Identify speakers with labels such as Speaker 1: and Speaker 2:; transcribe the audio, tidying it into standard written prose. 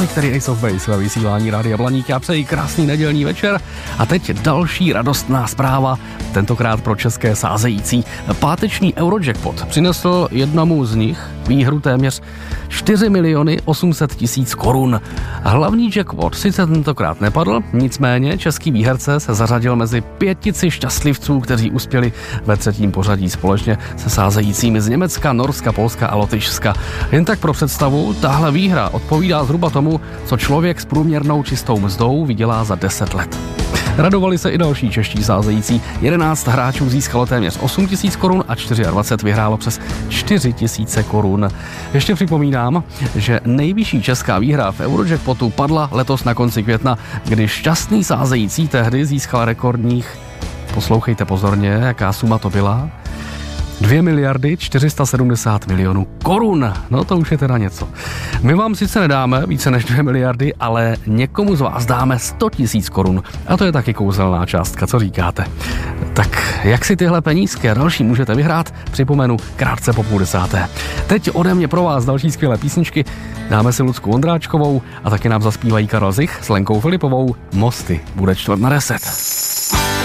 Speaker 1: Tolik tedy Ace of Base ve vysílání Rádia Blaník. Já přeji krásný nedělní večer a teď další radostná zpráva, tentokrát pro české sázející. Páteční Eurojackpot přinesl jednomu z nich výhru téměř 4 800 000 korun. Hlavní jackpot sice tentokrát nepadl, nicméně český výherce se zařadil mezi 5 šťastlivců, kteří uspěli ve 3. pořadí společně se sázejícími z Německa, Norska, Polska a Lotyšska. Jen tak pro představu, tahle výhra odpovídá zhruba tomu, co člověk s průměrnou čistou mzdou vydělá za 10 let. Radovali se i další čeští sázející. 11 hráčů získalo téměř 8 000 korun a 24 vyhrálo přes 4 000 korun. Ještě připomínám, že nejvyšší česká výhra v Eurojackpotu padla letos na konci května, kdy šťastný sázející tehdy získal rekordních, poslouchejte pozorně, jaká suma to byla, 2 470 000 000 korun. No to už je teda něco. My vám sice nedáme více než 2 miliardy, ale někomu z vás dáme 100 000 korun. A to je taky kouzelná částka, co říkáte? Tak jak si tyhle penízky a další můžete vyhrát, připomenu krátce po 9:30. Teď ode mě pro vás další skvělé písničky. Dáme si Lucku Ondráčkovou a taky nám zaspívají Karel Zich s Lenkou Filipovou. Mosty bude 9:45.